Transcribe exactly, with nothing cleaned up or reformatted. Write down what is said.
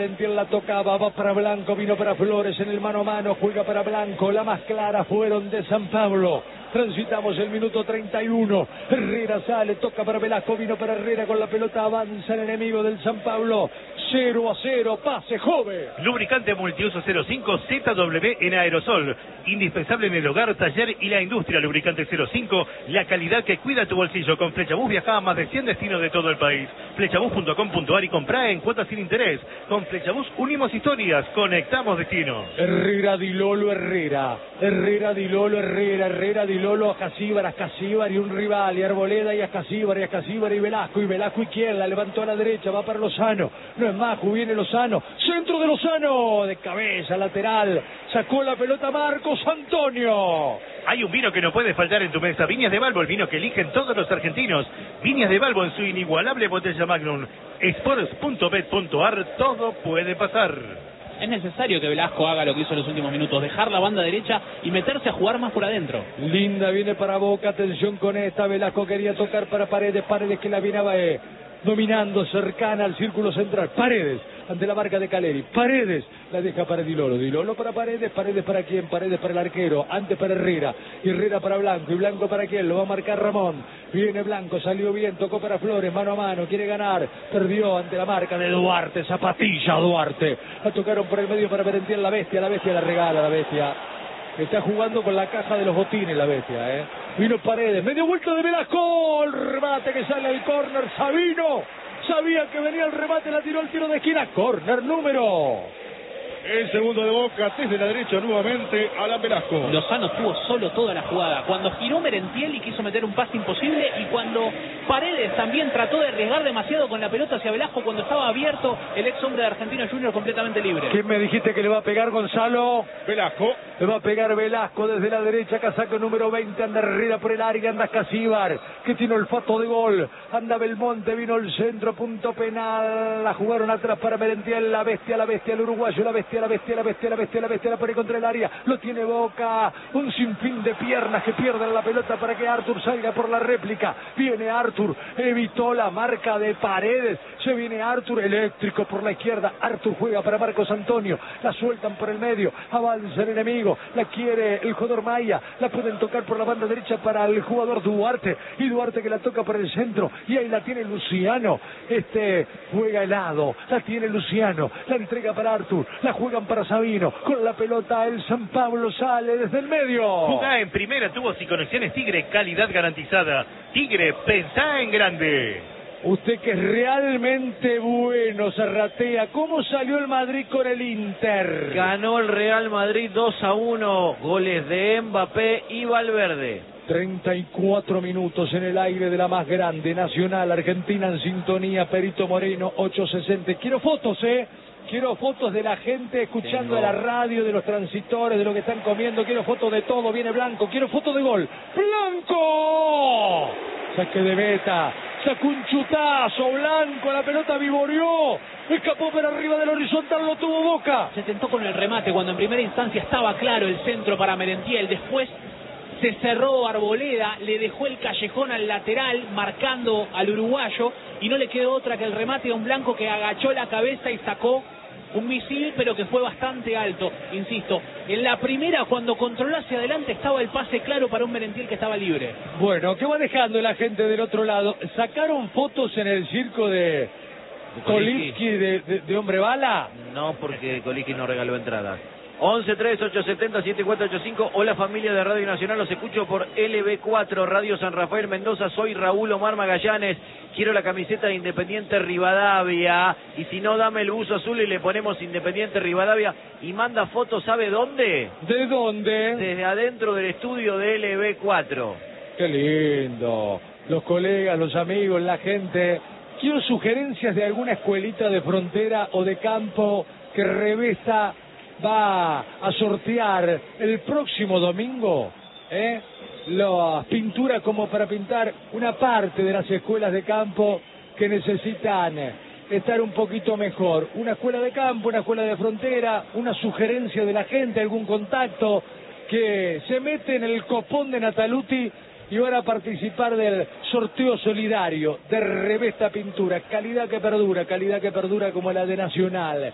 Entiel la tocaba, va para Blanco, vino para Flores en el mano a mano, juega para Blanco, la más clara fueron de San Pablo. Transitamos el minuto treinta y uno, Herrera sale, toca para Velasco, vino para Herrera con la pelota, avanza el enemigo del San Pablo, cero a cero, pase Jove. Lubricante multiuso cero cinco Z W en aerosol, indispensable en el hogar, taller y la industria. Lubricante cero cinco, la calidad que cuida tu bolsillo. Con Flechabús viaja a más de cien destinos de todo el país. Flechabús punto com punto ar y comprá en cuotas sin interés. Con Flechabús unimos historias, conectamos destinos. Herrera Di Lolo Herrera, Herrera Di Lolo Herrera, Herrera Di Lolo a Casíbar, a Casíbar y un rival, y Arboleda y a Casíbar, y a Casíbar y Velasco, y Velasco izquierda, levantó a la derecha, va para Lozano, no es más, viene Lozano, centro de Lozano, de cabeza, lateral, sacó la pelota Marcos Antonio. Hay un vino que no puede faltar en tu mesa, Viñas de Balbo, el vino que eligen todos los argentinos. Viñas de Balbo en su inigualable botella Magnum. Sports punto bet punto ar, todo puede pasar. Es necesario que Velasco haga lo que hizo en los últimos minutos, dejar la banda derecha y meterse a jugar más por adentro. Linda viene para Boca, atención con esta, Velasco quería tocar para Paredes, Paredes que la viene a eh, dominando, cercana al círculo central, Paredes, ante la marca de Caleri, Paredes, la deja para Di Lolo, Di Lolo para Paredes, Paredes para quién, Paredes para el arquero, antes para Herrera, Herrera para Blanco, y Blanco para quién, lo va a marcar Ramón, viene Blanco, salió bien, tocó para Flores, mano a mano, quiere ganar, perdió ante la marca de Duarte, zapatilla Duarte, la tocaron por el medio para Merentiel, la bestia, la bestia la regala, la bestia, está jugando con la caja de los botines la bestia, eh. Vino Paredes, medio vuelta de Velasco, el remate que sale al córner, Sabino, sabía que venía el remate, la tiró el tiro de esquina, córner número. El segundo de Boca, desde la derecha nuevamente, Alan Velasco. Lozano estuvo solo toda la jugada, cuando giró Merentiel y quiso meter un pase imposible, y cuando Paredes también trató de arriesgar demasiado con la pelota hacia Velasco cuando estaba abierto el ex hombre de Argentino Junior completamente libre. ¿Quién me dijiste que le va a pegar, Gonzalo? Velasco. Le va a pegar Velasco desde la derecha, casaco número veinte, anda Herrera por el área, anda Casíbar, que tiene olfato de gol, anda Belmonte, vino el centro, punto penal, la jugaron atrás para Merentiel, la bestia, la bestia, el uruguayo, la bestia, la bestia, la bestia, la bestia, la bestia, la pone contra el área, lo tiene Boca, un sinfín de piernas que pierden la pelota para que Arthur salga por la réplica, viene Arthur, evitó la marca de Paredes, se viene Arthur, eléctrico por la izquierda, Arthur juega para Marcos Antonio, la sueltan por el medio, avanza el enemigo, la quiere el jugador Maya, la pueden tocar por la banda derecha para el jugador Duarte, y Duarte que la toca por el centro, y ahí la tiene Luciano, este juega helado, la tiene Luciano, la entrega para Arthur, la juegan para Sabino, con la pelota el San Pablo sale desde el medio. Jugá en primera, tubos y conexiones Tigre, calidad garantizada. Tigre, pensá en grande. Usted que es realmente bueno, Zarratea, ¿cómo salió el Madrid con el Inter? Ganó el Real Madrid dos a uno, goles de Mbappé y Valverde. treinta y cuatro minutos en el aire de la más grande, Nacional, Argentina en sintonía, Perito Moreno, ocho sesenta. Quiero fotos, ¿eh? Quiero fotos de la gente escuchando Tengo. la radio, de los transitores, de lo que están comiendo. Quiero fotos de todo. Viene Blanco. Quiero fotos de gol. ¡Blanco! Saque de meta. Sacó un chutazo. Blanco. La pelota vivoreó. Escapó por arriba del horizontal. Lo tuvo Boca. Se tentó con el remate cuando en primera instancia estaba claro el centro para Merentiel. Después se cerró Arboleda, le dejó el callejón al lateral marcando al uruguayo y no le quedó otra que el remate a un Blanco que agachó la cabeza y sacó un misil, pero que fue bastante alto. Insisto, en la primera cuando controló hacia adelante estaba el pase claro para un Merentiel que estaba libre. Bueno, ¿qué va dejando la gente del otro lado? ¿Sacaron fotos en el circo de Kolitsky de, de, de Hombre Bala? No, porque Kolitsky no regaló entradas. once tres ocho siete cero siete cuatro ocho cinco. Hola familia de Radio Nacional, los escucho por L B cuatro, Radio San Rafael Mendoza. Soy Raúl Omar Magallanes, quiero la camiseta de Independiente Rivadavia, y si no dame el buzo azul y le ponemos Independiente Rivadavia. Y manda fotos, ¿sabe dónde? ¿De dónde? Desde adentro del estudio de L B cuatro. Qué lindo, los colegas, los amigos, la gente. Quiero sugerencias de alguna escuelita de frontera o de campo que Revesta va a sortear el próximo domingo, ¿eh? Las pinturas como para pintar una parte de las escuelas de campo que necesitan estar un poquito mejor. Una escuela de campo, una escuela de frontera, una sugerencia de la gente, algún contacto que se mete en el copón de Nataluti y van a participar del sorteo solidario de Revesta Pintura. Calidad que perdura, calidad que perdura como la de Nacional.